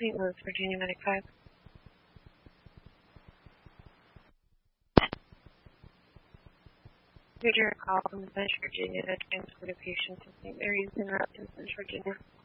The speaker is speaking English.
St. Louis, Virginia, Medic 5. Major call from West Virginia to transport a patient to St. Mary's in Route to Central Virginia.